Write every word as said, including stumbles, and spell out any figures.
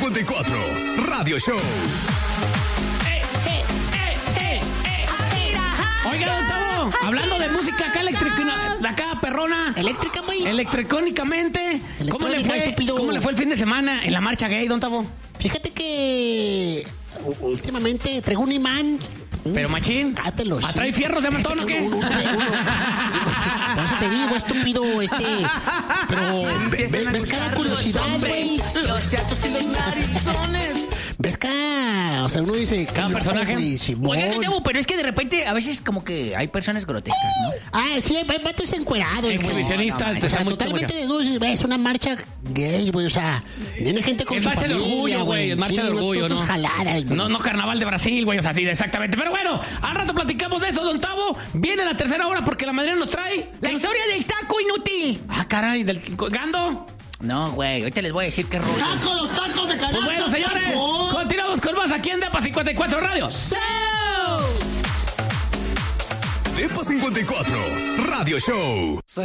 cincuenta y cuatro Radio Show. ¡Eh, eh, eh, eh, eh! Oiga, don Tavo, hablando de música acá eléctrica, de acá perrona. ¿Eléctrica, güey? Electricónicamente. ¿Cómo le fue? Estúpido. ¿Cómo le fue el fin de semana en la marcha gay, don Tavo? Fíjate que últimamente traigo un imán. Pero machín, Cátelos. ¿a trae fierros de montón o qué? Uno, uno, uno, uno. Por eso te digo, estúpido, este. Pero ves, ves cada curiosidad, güey. Los chatos y los narizones. Ves cada. O sea, uno dice. Cada personaje. Oiga, Tavo, pero es que de repente a veces como que hay personas grotescas, ¿no? Ah, sí, hay vatos encuerados. Exhibicionistas, No, no, o sea, totalmente desnudos. Es una marcha gay, güey. O sea, viene gente con es su marcha familia, de orgullo, güey. Es marcha sí, de orgullo, ¿no? Jaladas, no, no carnaval de Brasil, güey. O sea, sí, exactamente. Pero bueno, al rato platicamos de eso, don Tavo. Viene la tercera hora porque la madrina nos trae La historia del taco inútil. Ah, caray, del Gando. No, güey, ahorita les voy a decir qué rollo. ¡Taco, los tacos de canasta! Pues bueno, señores, taco. continuamos con más aquí en Depa cincuenta y cuatro Radio. Depa cincuenta y cuatro Radio Show.